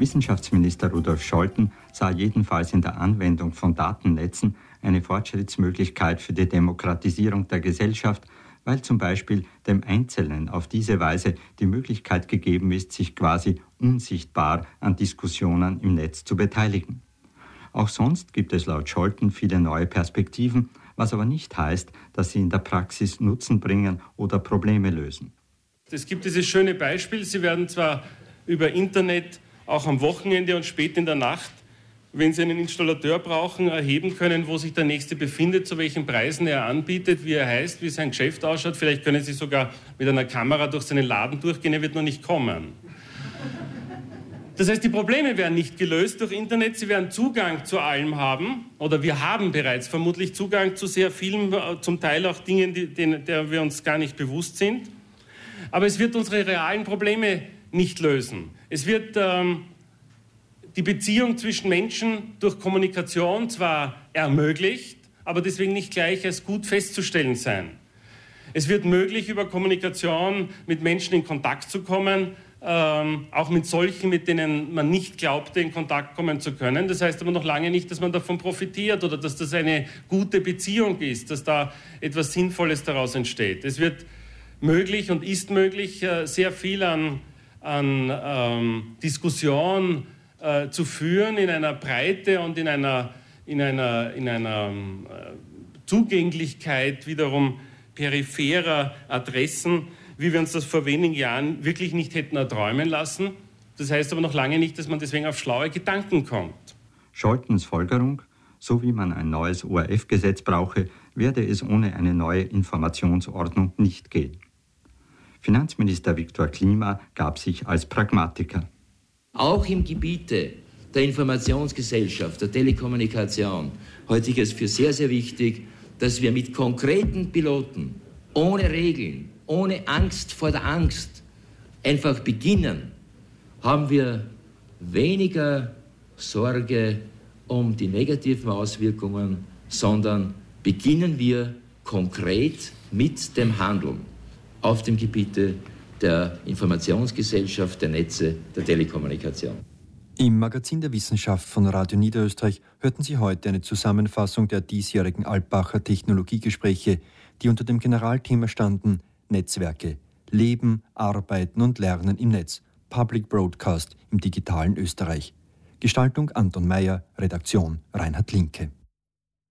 Wissenschaftsminister Rudolf Scholten sah jedenfalls in der Anwendung von Datennetzen eine Fortschrittsmöglichkeit für die Demokratisierung der Gesellschaft, weil zum Beispiel dem Einzelnen auf diese Weise die Möglichkeit gegeben ist, sich quasi unsichtbar an Diskussionen im Netz zu beteiligen. Auch sonst gibt es laut Scholten viele neue Perspektiven, was aber nicht heißt, dass sie in der Praxis Nutzen bringen oder Probleme lösen. Es gibt dieses schöne Beispiel, Sie werden zwar über Internet auch am Wochenende und spät in der Nacht, wenn Sie einen Installateur brauchen, erheben können, wo sich der Nächste befindet, zu welchen Preisen er anbietet, wie er heißt, wie sein Geschäft ausschaut. Vielleicht können Sie sogar mit einer Kamera durch seinen Laden durchgehen, er wird noch nicht kommen. Das heißt, die Probleme werden nicht gelöst durch Internet, Sie werden Zugang zu allem haben, oder wir haben bereits vermutlich Zugang zu sehr vielen, zum Teil auch Dingen, der wir uns gar nicht bewusst sind. Aber es wird unsere realen Probleme nicht lösen. Es wird die Beziehung zwischen Menschen durch Kommunikation zwar ermöglicht, aber deswegen nicht gleich als gut festzustellen sein. Es wird möglich, über Kommunikation mit Menschen in Kontakt zu kommen, auch mit solchen, mit denen man nicht glaubte, in Kontakt kommen zu können. Das heißt aber noch lange nicht, dass man davon profitiert oder dass das eine gute Beziehung ist, dass da etwas Sinnvolles daraus entsteht. Es wird möglich und ist möglich, sehr viel an Diskussion zu führen in einer Breite und in einer Zugänglichkeit wiederum peripherer Adressen, wie wir uns das vor wenigen Jahren wirklich nicht hätten erträumen lassen. Das heißt aber noch lange nicht, dass man deswegen auf schlaue Gedanken kommt. Scholtens Folgerung: So wie man ein neues ORF-Gesetz brauche, werde es ohne eine neue Informationsordnung nicht gehen. Finanzminister Viktor Klima gab sich als Pragmatiker. Auch im Gebiete der Informationsgesellschaft, der Telekommunikation, halte ich es für sehr, sehr wichtig, dass wir mit konkreten Piloten, ohne Regeln, ohne Angst vor der Angst, einfach beginnen, haben wir weniger Sorge um die negativen Auswirkungen, sondern beginnen wir konkret mit dem Handeln auf dem Gebiete der Informationsgesellschaft, der Netze, der Telekommunikation. Im Magazin der Wissenschaft von Radio Niederösterreich hörten Sie heute eine Zusammenfassung der diesjährigen Alpacher Technologiegespräche, die unter dem Generalthema standen: Netzwerke, Leben, Arbeiten und Lernen im Netz, Public Broadcast im digitalen Österreich. Gestaltung Anton Meyer, Redaktion Reinhard Linke.